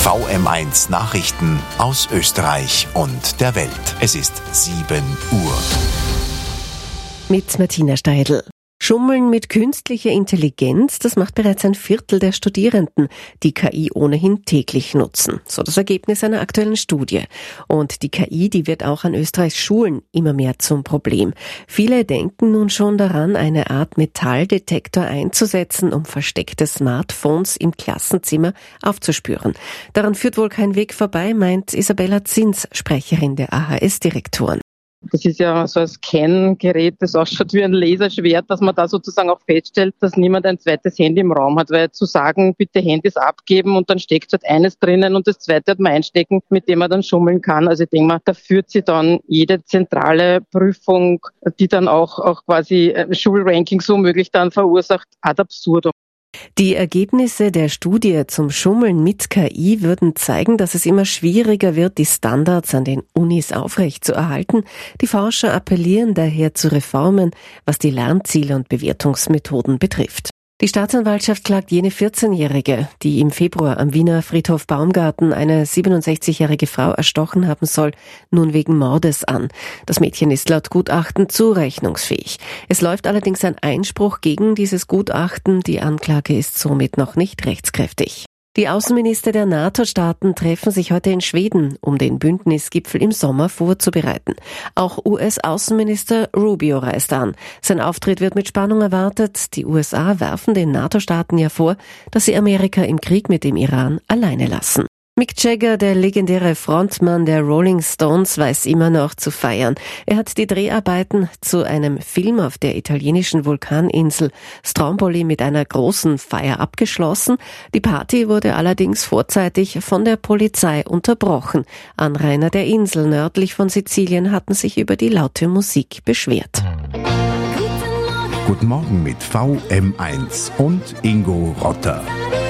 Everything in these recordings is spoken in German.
VM1 Nachrichten aus Österreich und der Welt. Es ist 7 Uhr. Mit Martina Steidl. Schummeln mit künstlicher Intelligenz, das macht bereits ein Viertel der Studierenden, die KI ohnehin täglich nutzen. So das Ergebnis einer aktuellen Studie. Und die KI, die wird auch an Österreichs Schulen immer mehr zum Problem. Viele denken nun schon daran, eine Art Metalldetektor einzusetzen, um versteckte Smartphones im Klassenzimmer aufzuspüren. Daran führt wohl kein Weg vorbei, meint Isabella Zins, Sprecherin der AHS-Direktoren. Das ist ja so ein Scan-Gerät, das ausschaut wie ein Laserschwert, dass man da sozusagen auch feststellt, dass niemand ein zweites Handy im Raum hat. Weil zu sagen, bitte Handys abgeben und dann steckt halt eines drinnen und das zweite hat man einstecken, mit dem man dann schummeln kann. Also ich denke mal, da führt sie dann jede zentrale Prüfung, die dann auch quasi Schulrankings womöglich dann verursacht, ad absurdum. Die Ergebnisse der Studie zum Schummeln mit KI würden zeigen, dass es immer schwieriger wird, die Standards an den Unis aufrechtzuerhalten. Die Forscher appellieren daher zu Reformen, was die Lernziele und Bewertungsmethoden betrifft. Die Staatsanwaltschaft klagt jene 14-Jährige, die im Februar am Wiener Friedhof Baumgarten eine 67-jährige Frau erstochen haben soll, nun wegen Mordes an. Das Mädchen ist laut Gutachten zurechnungsfähig. Es läuft allerdings ein Einspruch gegen dieses Gutachten. Die Anklage ist somit noch nicht rechtskräftig. Die Außenminister der NATO-Staaten treffen sich heute in Schweden, um den Bündnisgipfel im Sommer vorzubereiten. Auch US-Außenminister Rubio reist an. Sein Auftritt wird mit Spannung erwartet. Die USA werfen den NATO-Staaten ja vor, dass sie Amerika im Krieg mit dem Iran alleine lassen. Mick Jagger, der legendäre Frontmann der Rolling Stones, weiß immer noch zu feiern. Er hat die Dreharbeiten zu einem Film auf der italienischen Vulkaninsel Stromboli mit einer großen Feier abgeschlossen. Die Party wurde allerdings vorzeitig von der Polizei unterbrochen. Anrainer der Insel nördlich von Sizilien hatten sich über die laute Musik beschwert. Guten Morgen mit VM1 und Ingo Rotter.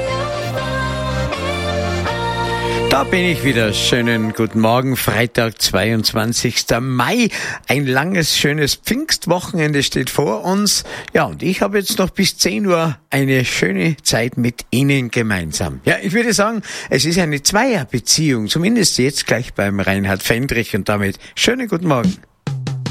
Da bin ich wieder. Schönen guten Morgen. Freitag, 22. Mai. Ein langes, schönes Pfingstwochenende steht vor uns. Ja, und ich habe jetzt noch bis 10 Uhr eine schöne Zeit mit Ihnen gemeinsam. Ja, ich würde sagen, es ist eine Zweierbeziehung. Zumindest jetzt gleich beim Reinhard Fendrich und damit schönen guten Morgen.